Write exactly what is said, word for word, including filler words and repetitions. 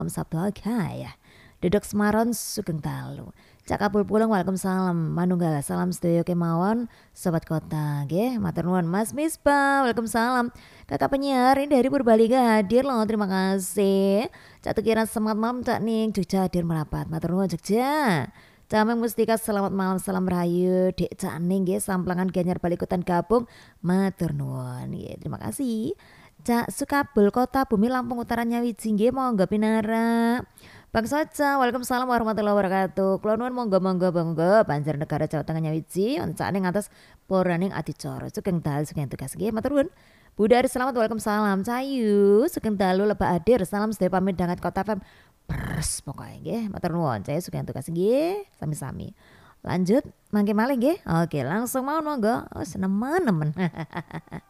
Sabtu okay ya. Dedok Semaron Sugeng Dalu. Cak kabul pulang Waalaikumsalam. Manunggal salam sedaya kemawon sobat kota nggih. Matur nuwun Mas Misbah. Waalaikumsalam. Kakak penyiar ini dari Purbalingga hadir loh. Terima kasih. Cak Tukiran semangat malam Cak Ning Jogja hadir merapat. Matur nuwun Jogja. Cameng Mustika selamat malam salam rahayu Dek Cak Ning nggih samplangan Gianyar Balikutan gabung. Matur nuwun nggih. Terima kasih. Cak Sukabul Kota Bumi Lampung Utara Nyawiji nggih monggo pinara. Bang Soca, Waalaikumsalam warahmatullahi wabarakatuh. Kula nuwun monggo-monggo monggo Banjarnegara Jawa Tengah Nyawiji oncane ngatos Puraning Adicara. Sugeng dalu sugeng tugas nggih matur nuwun. Budari selamat Waalaikumsalam. Cayu sugeng dalu lebak hadir. Salam sedaya pamit dangat Kota F M. Pers pokoke nggih matur nuwun. Cayu sugeng tugas nggih sami-sami. Lanjut mangke malih nggih. Oke, langsung mau monggo. Oh, nemen-nemen.